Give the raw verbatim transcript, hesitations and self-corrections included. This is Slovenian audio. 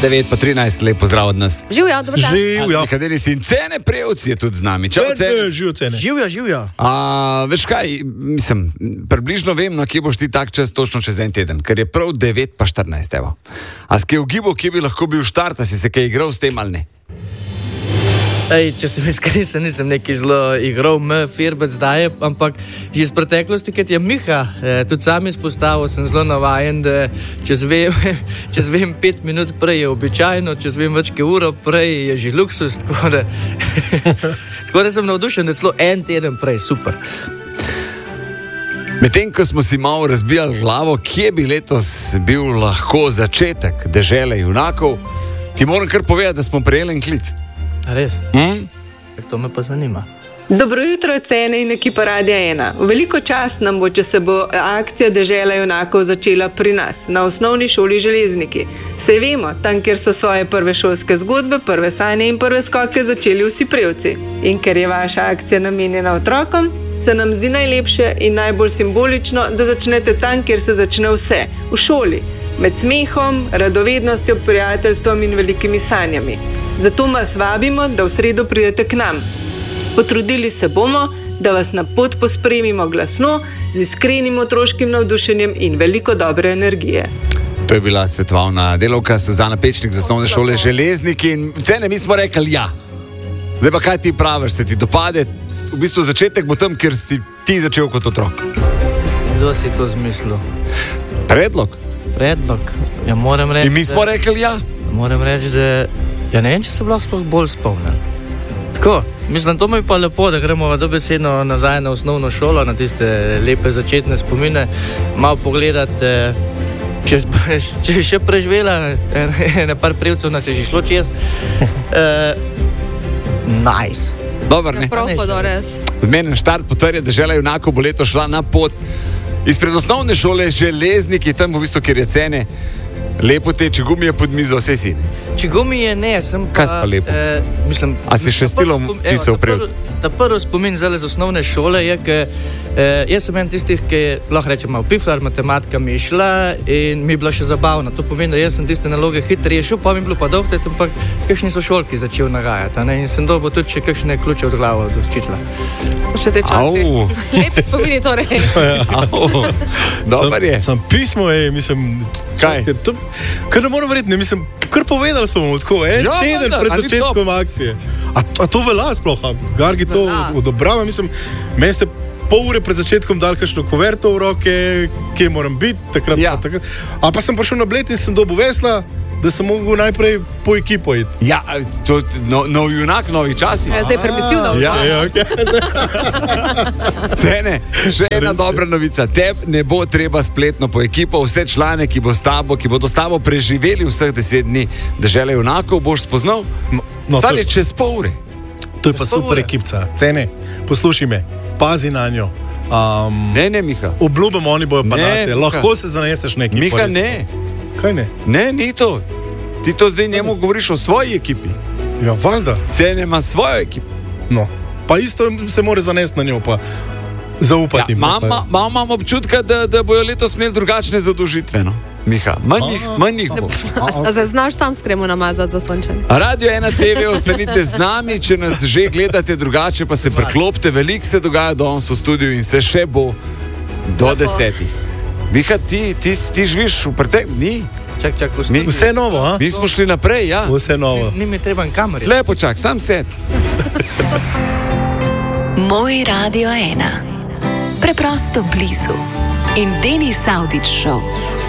devet pa trinajst, lepo zdrav od nas. Živjo, dobro dan. Živjo. Kateri si in Cene Prevc je tudi z nami. Čau, Cene. Živjo, Cene. Živjo, živjo. A, veš kaj, mislim, približno vem, na kje boš ti tak čas točno čez en teden, ker je prav devet pa štirinajst, evo. A si kaj ugibal, kje bi lahko bil štart, a si se kaj igral s tem ali ne? Ej, če sem iskren, se nisem neki zelo igral, me firbec daje, ampak že iz preteklosti, kad je Miha eh, tudi sam izpostavil, sem zelo navajen, da če zvem, če zvem pet minut prej je običajno, če zvem več kot uro prej je že luksus, tako da, tako da sem navdušen, da celo en teden prej, super. Medtem, ko smo si malo razbijali glavo, kje bi letos bil lahko začetek Dežele junakov, ti moram kar povedati, da smo prejeli en klic. A res? Mm? To me pa zanima. Dobro jutro, Cene in ekipa Radia ena. Veliko čast nam bo, če se bo akcija Dežela junakov začela pri nas, na osnovni šoli Železniki. Saj vemo, tam, kjer so svoje prve šolske zgodbe, prve sanje in prve skoke začeli vsi Prevci. In ker je vaša akcija namenjena otrokom, se nam zdi najlepše in najbolj simbolično, da začnete tam, kjer se začne vse, v šoli, med smehom, radovednostjo, prijateljstvom in velikimi sanjami. Zato vas vabimo, da v sredo pridete k nam. Potrudili se bomo, da vas na pot pospremimo glasno, z iskrenim otroškim navdušenjem in veliko dobre energije. To je bila svetovalna delavka Suzana Pečnik z osnovne šole Železniki in Cene, mi smo rekli ja. Zdaj pa kaj ti praviš, se ti dopade? V bistvu začetek bo tam, kjer si ti začel kot otrok. Kdo si to zmislil? Predlog? Predlog? Ja, moram reči, in mi smo da, rekli ja. Moram reči, da ja ne vem, če se bi lahko bolj spomnil. Tako, mislim, to mi je pa lepo, da gremo dobesedno nazaj na osnovno šolo, na tiste lepe začetne spomine, malo pogledati, če, če je še preživela, ne par Prevcev nas je že šlo čez. Uh, nice. Dobar, ne? Prav pa do res. Zmenen štart potrje, Dežela junakov bo leto šla na pot izpred osnovne šole Železniki, tam v bistvu, kjer je Cene. Lepo te, če gumi je pod mizo, vse si. Če gumi je ne, sem pa... Kaj pa lepo? Eh, mislim, a si še stilom pisal Prevc? Ta prvi spomin zdaj z osnovne šole je, da eh, jaz sem en tistih, ki je, lahko rečem, malo piflar, matematika mi je šla in mi je bila še zabavna. To pomeni, da jaz sem tiste naloge hitro rešil, pa mi je bilo pa dolgo, sem pa kakšni sošolki začel nagajati. Ne? In sem dobil tudi še kakšne ključe od glave od učitla. Še te časi. Lepi spomini torej. Dobar je. Sam pismo, ej, mislim... Kaj? To, kar ne moram verjeti, ne, mislim, kar povedali smo mu tako, en ja, teden da, pred začetkom akcije. A, a to velja sploh, a Gargi to odobrava, mislim, meni ste pol ure pred začetkom dal kakšno kuverto v roke, kje moram biti, takrat, ja. pa, takrat. A pa sem prišel na Bled in sem dobil vesla, da sem mogel najprej po ekipo iti. Ja, to no, nov junak, novi časi. Ja, zdaj permisivno. Ja, ja, okay. Cene, še ena dobra novica. Teb ne bo treba spletno po ekipo, vse člane, ki bo s tabo, ki bodo s tabo preživeli vseh deset dni Dežele junakov, boš spoznal. No, no, Stali čez pol ure. To je pa super ekipca. Cene, poslušaj me, pazi na njo. Um, ne, ne, Miha. Obljubimo, oni bojo pa date. Lahko se zaneseš neki. Miha, ne. Kaj ne? Ne, ni to. Ti to zdaj njemu govoriš o svoji ekipi. Ja, valjda. Cene ima svojo ekipo. No, pa isto se mora zanesti na njo, pa zaupati. Ja, Malo ma, imam občutka, da, da bojo letos imeli drugačne zadožitve, no? Miha, manj jih, manj jih bo. A se znaš sam s kremo namazati za sončenje? Radio ena te ve, ostanite z nami, če nas že gledate drugače, pa se preklopite, veliko se dogaja danes v studiu in se še bo do desetih. Miha, ti, ti, ti živiš v preteklosti? Ni? Čak, čak, Mi, vse novo, a? Mi smo šli naprej, ja. Vse novo. Ni, ni mi treba kameri. Lepo čak, sam sed. Moj Radio ena. Preprosto blizu. In Denis Avdić Show.